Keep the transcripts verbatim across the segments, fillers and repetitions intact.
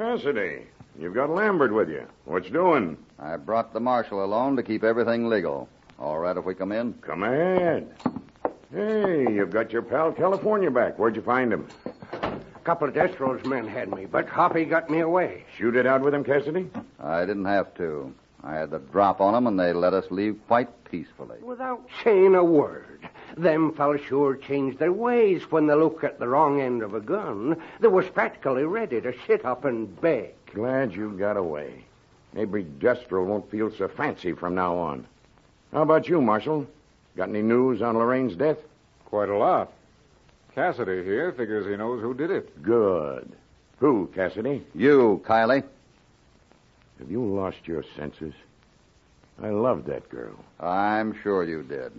Cassidy, you've got Lambert with you. What you doing? I brought the marshal along to keep everything legal. All right if we come in? Come ahead. Hey, you've got your pal California back. Where'd you find him? A couple of Destro's men had me, but Hoppy got me away. Shoot it out with him, Cassidy? I didn't have to. I had the drop on them, and they let us leave quite peacefully. Without saying a word. Them fellas sure changed their ways when they look at the wrong end of a gun. They was practically ready to sit up and beg. Glad you got away. Maybe Destro won't feel so fancy from now on. How about you, Marshal? Got any news on Lorraine's death? Quite a lot. Cassidy here figures he knows who did it. Good. Who, Cassidy? You, Kiley. Have you lost your senses? I loved that girl. I'm sure you did.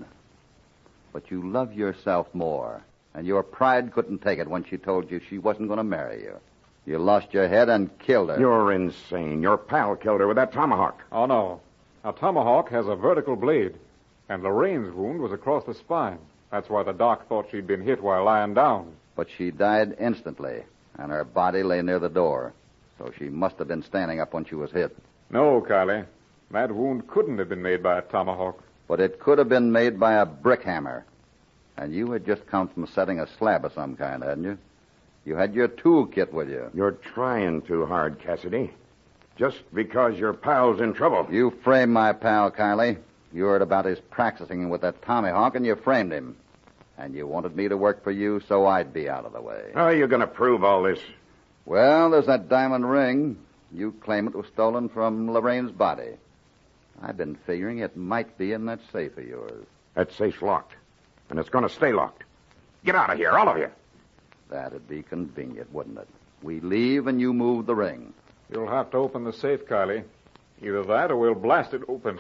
But you love yourself more, and your pride couldn't take it when she told you she wasn't going to marry you. You lost your head and killed her. You're insane. Your pal killed her with that tomahawk. Oh, no. A tomahawk has a vertical blade, and Lorraine's wound was across the spine. That's why the doc thought she'd been hit while lying down. But she died instantly, and her body lay near the door. So she must have been standing up when she was hit. No, Kiley. That wound couldn't have been made by a tomahawk. But it could have been made by a brick hammer. And you had just come from setting a slab of some kind, hadn't you? You had your toolkit with you. You're trying too hard, Cassidy. Just because your pal's in trouble. You framed my pal, Kiley. You heard about his practicing with that tomahawk, and you framed him. And you wanted me to work for you so I'd be out of the way. How are you going to prove all this? Well, there's that diamond ring. You claim it was stolen from Lorraine's body. I've been figuring it might be in that safe of yours. That safe's locked, and it's going to stay locked. Get out of here, all of you. That'd be convenient, wouldn't it? We leave and you move the ring. You'll have to open the safe, Kiley. Either that or we'll blast it open.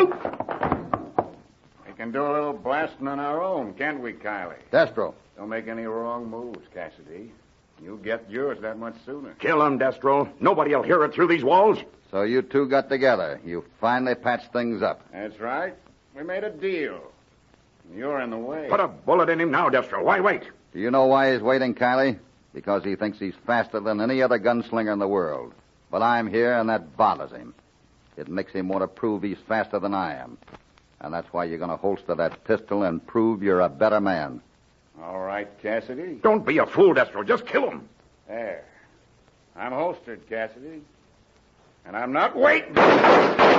We can do a little blasting on our own, can't we, Kiley? Destro. Don't make any wrong moves, Cassidy. You'll get yours that much sooner. Kill him, Destro. Nobody'll hear it through these walls. So you two got together. You finally patched things up. That's right. We made a deal. You're in the way. Put a bullet in him now, Destro. Why wait? Do you know why he's waiting, Kiley? Because he thinks he's faster than any other gunslinger in the world. But I'm here, and that bothers him. It makes him want to prove he's faster than I am. And that's why you're going to holster that pistol and prove you're a better man. All right, Cassidy. Don't be a fool, Destro. Just kill him. There. I'm holstered, Cassidy. And I'm not waiting.